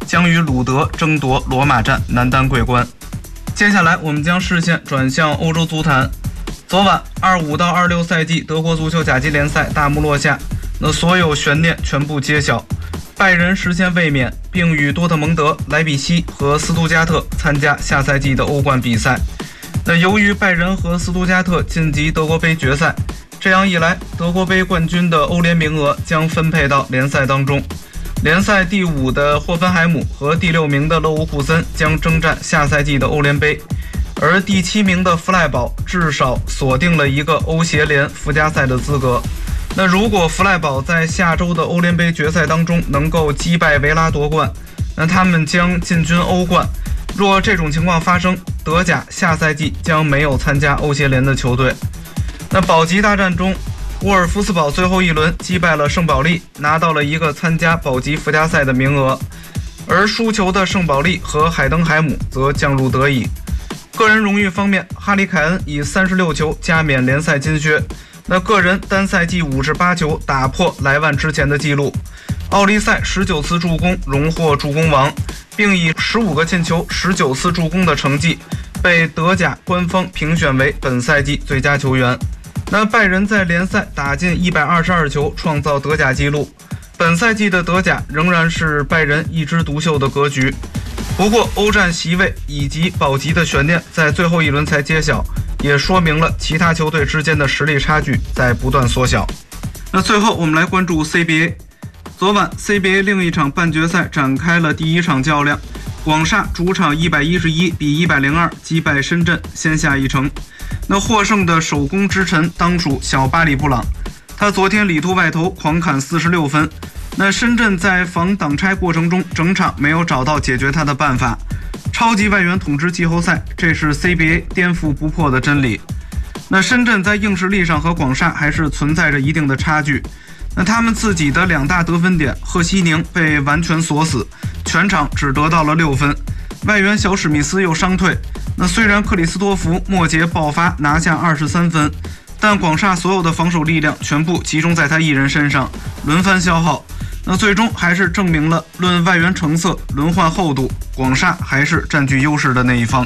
将与鲁德争夺罗马站男单桂冠。接下来我们将视线转向欧洲足坛。昨晚25到26赛季德国足球甲级联赛大幕落下，那所有悬念全部揭晓，拜仁实现卫冕，并与多特蒙德、莱比锡和斯图加特参加下赛季的欧冠比赛。那由于拜仁和斯图加特晋级德国杯决赛，这样一来，德国杯冠军的欧联名额将分配到联赛当中。联赛第5的霍芬海姆和第6名的勒沃库森将征战下赛季的欧联杯，而第7名的弗赖堡至少锁定了一个欧协联附加赛的资格。那如果弗赖堡在下周的欧联杯决赛当中能够击败维拉夺冠，那他们将进军欧冠。若这种情况发生，德甲下赛季将没有参加欧协联的球队。那保级大战中，沃尔夫斯堡最后一轮击败了圣保利，拿到了一个参加保级附加赛的名额，而输球的圣保利和海登海姆则降入德乙。个人荣誉方面，哈里凯恩以36球加冕联赛金靴，那个人单赛季58球打破莱万之前的纪录。奥利赛19次助攻，荣获助攻王，并以15个进球、19次助攻的成绩被德甲官方评选为本赛季最佳球员。那拜仁在联赛打进122球，创造德甲纪录。本赛季的德甲仍然是拜仁一枝独秀的格局。不过，欧战席位以及保级的悬念在最后一轮才揭晓，也说明了其他球队之间的实力差距在不断缩小。那最后我们来关注 CBA。昨晚 CBA 另一场半决赛展开了第一场较量，广厦主场111比102击败深圳，先下一城。那获胜的首攻之臣当属小巴里布朗，他昨天里突外投狂砍46分。那深圳在防挡拆过程中整场没有找到解决他的办法，超级外援统治季后赛，这是 CBA 颠覆不破的真理。那深圳在硬实力上和广厦还是存在着一定的差距。那他们自己的2大得分点赫西宁被完全锁死，全场只得到了6分，外援小史密斯又伤退。那虽然克里斯托弗末节爆发拿下23分，但广厦所有的防守力量全部集中在他一人身上，轮番消耗。那最终还是证明了论外援成色、轮换厚度，广厦还是占据优势的那一方。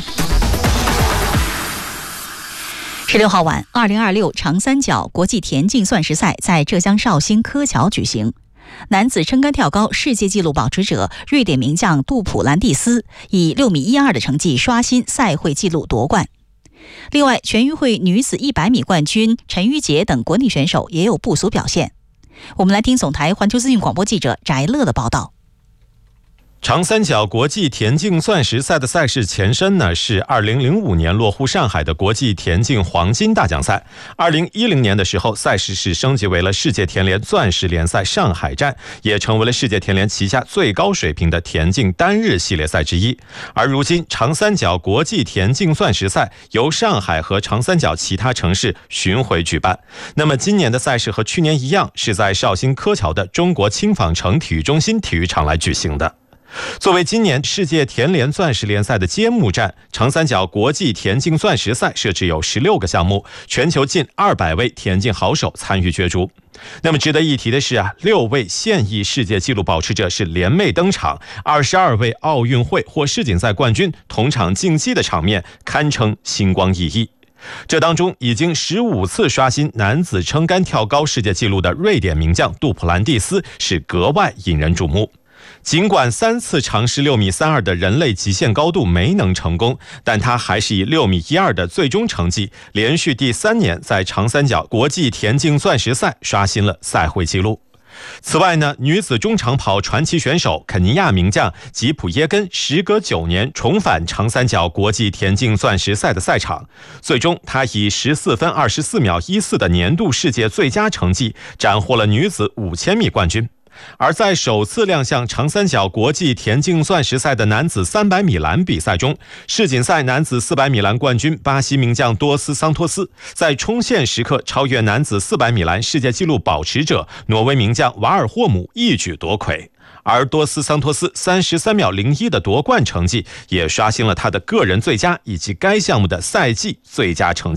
16号晚，2026长三角国际田径钻石赛在浙江绍兴柯桥举行。男子撑杆跳高世界纪录保持者瑞典名将杜普兰蒂斯以6.12米的成绩刷新赛会纪录夺冠。另外，全运会女子100米冠军陈玉洁等国内选手也有不俗表现。我们来听总台环球资讯广播记者翟乐的报道。 长三角国际田径钻石赛的赛事前身呢，是2005年落户上海的国际田径黄金大奖赛。2010年的时候，赛事是升级为了世界田联钻石联赛上海站，也成为了世界田联旗下最高水平的田径单日系列赛之一。而如今，长三角国际田径钻石赛由上海和长三角其他城市巡回举办。那么今年的赛事和去年一样，是在绍兴柯桥的中国轻纺城体育中心体育场来举行的。作为今年世界田联钻石联赛的揭幕战，长三角国际田径钻石赛设置有16个项目，全球近200位田径好手参与角逐。那么值得一提的是6位现役世界纪录保持者是联袂登场，22位奥运会或世锦赛冠军同场竞技的场面堪称星光熠熠。这当中已经15次刷新男子撑杆跳高世界纪录的瑞典名将杜普兰蒂斯是格外引人瞩目。尽管3次尝试6.32米的人类极限高度没能成功，但他还是以6.12米的最终成绩，连续第3年在长三角国际田径钻石赛刷新了赛会纪录。此外呢，女子中长跑传奇选手肯尼亚名将吉普耶根时隔9年重返长三角国际田径钻石赛的赛场，最终她以14分24秒14的年度世界最佳成绩斩获了女子5000米冠军。而在首次亮相长三角国际田径钻石赛的男子300米栏比赛中，世锦赛男子400米栏冠军巴西名将多斯桑托斯在冲线时刻超越男子400米栏世界纪录保持者挪威名将瓦尔霍姆，一举夺魁。而多斯桑托斯33秒01的夺冠成绩也刷新了他的个人最佳以及该项目的赛季最佳成绩。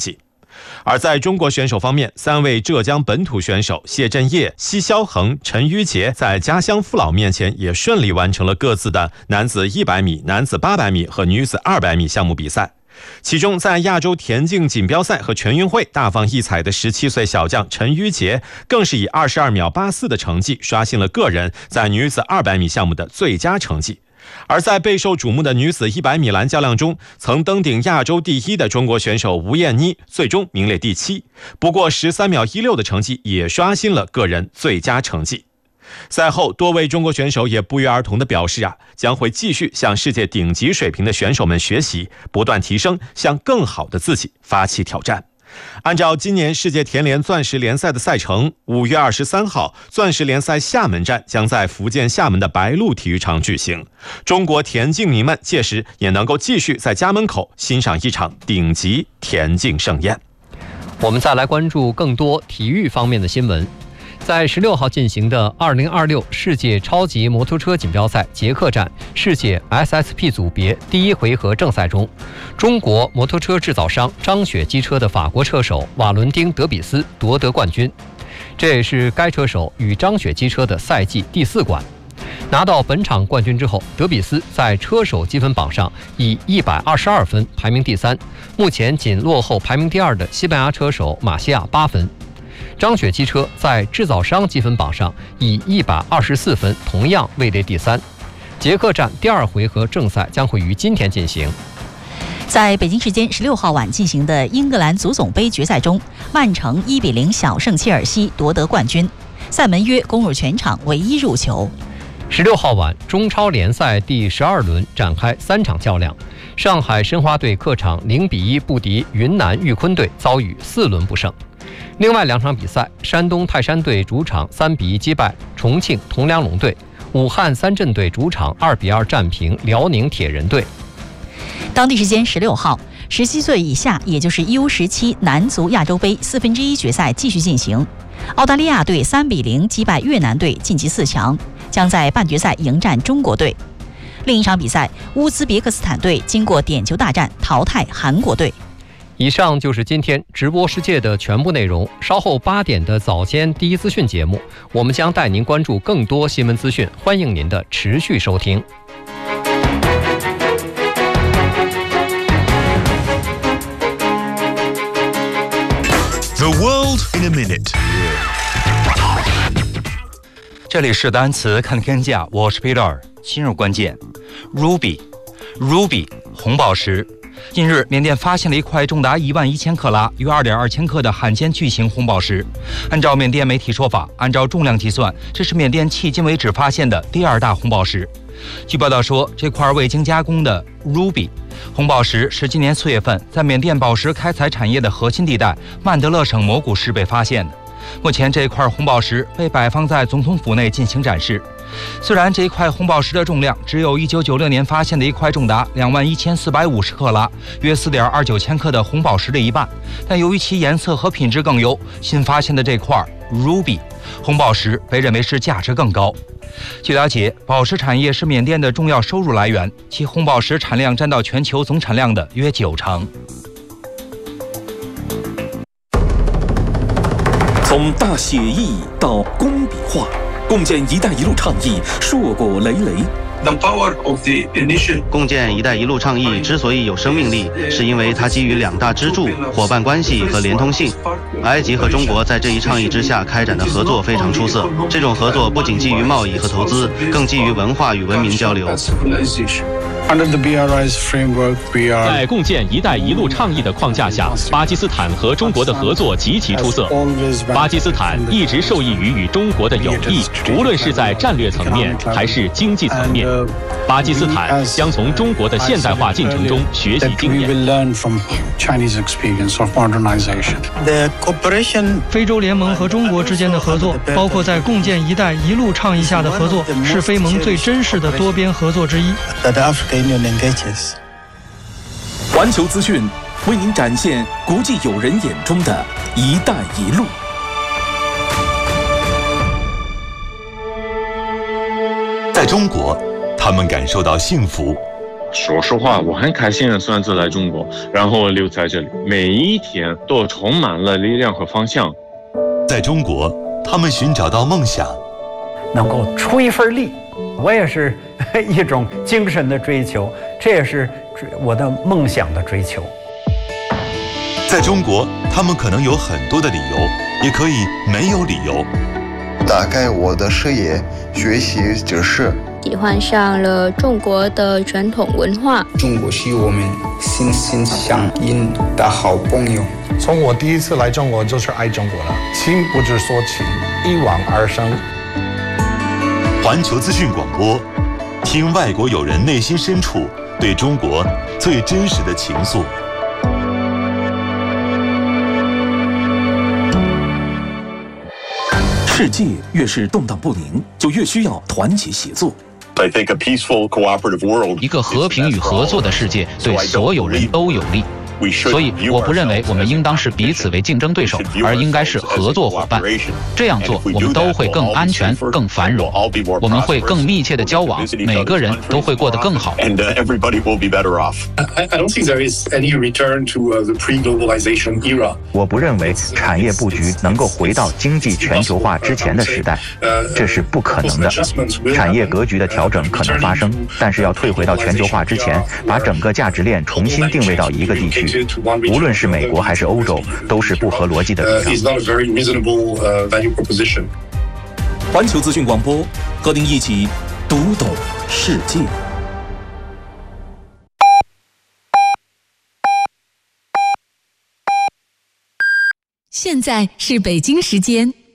而在中国选手方面，3位浙江本土选手谢震业、奚霄恒、陈玉杰在家乡父老面前也顺利完成了各自的男子100米、男子800米和女子200米项目比赛。其中在亚洲田径锦标赛和全运会大放异彩的17岁小将陈玉杰，更是以22秒84的成绩刷新了个人在女子200米项目的最佳成绩。而在备受瞩目的女子100米栏较量中，曾登顶亚洲第1的中国选手吴艳妮最终名列第7，不过13秒16的成绩也刷新了个人最佳成绩。赛后，多位中国选手也不约而同地表示将会继续向世界顶级水平的选手们学习，不断提升，向更好的自己发起挑战。按照今年世界田联钻石联赛的赛程，5月23号，钻石联赛厦门站将在福建厦门的白鹿体育场举行。中国田径迷们届时也能够继续在家门口欣赏一场顶级田径盛宴。 我们再来关注更多体育方面的新闻。在16号进行的2026世界超级摩托车锦标赛捷克站世界 SSP 组别第1回合正赛中，中国摩托车制造商张雪机车的法国车手瓦伦丁·德比斯夺得冠军，这也是该车手与张雪机车的赛季第4冠。拿到本场冠军之后，德比斯在车手积分榜上以122分排名第3，目前仅落后排名第2的西班牙车手马西亚8分。张雪机车在制造商积分榜上以124分同样位列第3。捷克站第2回合正赛将会于今天进行。 在北京时间16号晚进行的英格兰足总杯决赛中，曼城1比0小胜切尔西夺得冠军，塞门约攻入全场唯一入球。 16号晚，中超联赛第12轮展开3场较量，上海申花队客场0比1不敌云南玉坤队，遭遇4轮不胜。另外2场比赛，山东泰山队主场3比1击败重庆铜梁龙队，武汉三镇队主场2比2战平辽宁铁人队。 当地时间16号，17岁以下，也就是 U17 男足亚洲杯1/4决赛继续进行，澳大利亚队3比0击败越南队晋级4强，将在半决赛迎战中国队。另一场比赛，乌兹别克斯坦队经过点球大战淘汰韩国队。 以上就是今天直播世界的全部内容。稍后8点的早间第一资讯节目，我们将带您关注更多新闻资讯，欢迎您的持续收听。 The world in a minute。 这里是单词看天价，我是 Peter。今日关键 ，Ruby 红宝石。近日，缅甸发现了一块重达11000克拉、约2.2千克的罕见巨型红宝石。按照缅甸媒体说法，按照重量计算，这是缅甸迄今为止发现的第2大红宝石。据报道说，这块未经加工的 Ruby 红宝石是今年4月份在缅甸宝石开采产业的核心地带曼德勒省摩古市被发现的。目前这块红宝石被摆放在总统府内进行展示。虽然这一块红宝石的重量只有1996年发现的一块重达21450克拉、约4.29千克的红宝石的一半，但由于其颜色和品质更优，新发现的这块 Ruby 红宝石被认为是价值更高。据了解，宝石产业是缅甸的重要收入来源，其红宝石产量占到全球总产量的约90%。 从大写意到工笔画，共建“一带一路”倡议硕果累累。 共建“一带一路”倡议之所以有生命力，是因为它基于2大支柱：伙伴关系和连通性。埃及和中国在这一倡议之下开展的合作非常出色。这种合作不仅基于贸易和投资，更基于文化与文明交流。 在共建“一带一路”倡议的框架下，巴基斯坦和中国的合作极其出色。巴基斯坦一直受益于与中国的友谊，无论是在战略层面还是经济层面。巴基斯坦将从中国的现代化进程中学习经验。 非洲联盟和中国之间的合作，包括在共建“一带一路”倡议下的合作，是非盟最真实的多边合作之一。 环球资讯为您展现国际友人眼中的“一带一路”。 在中国，他们感受到幸福， 说实话，我很开心的选择来中国，然后留在这里，每一天都充满了力量和方向。 在中国，他们寻找到梦想， 能够出一份力，我也是一种精神的追求，这也是我的梦想的追求。 在中国，他们可能有很多的理由，也可以没有理由。 打开我的视野，学习知识， 喜欢上了中国的传统文化。 中国是我们心心相印的好朋友。 从我第一次来中国就是爱中国了，情不知所起，一往而深。 环球资讯广播，听外国友人内心深处对中国最真实的情愫。 世界越是动荡不宁，就越需要团结协作。 一个和平与合作的世界对所有人都有利。所以我不认为我们应当视彼此为竞争对手，而应该是合作伙伴。这样做，我们都会更安全、更繁荣，我们会更密切的交往，每个人都会过得更好。 我不认为产业布局能够回到经济全球化之前的时代，这是不可能的。产业格局的调整可能发生，但是要退回到全球化之前，把整个价值链重新定位到一个地区。无论是美国还是欧洲，都是不合逻辑的主张。 环球资讯广播，和您一起读懂世界。 现在是北京时间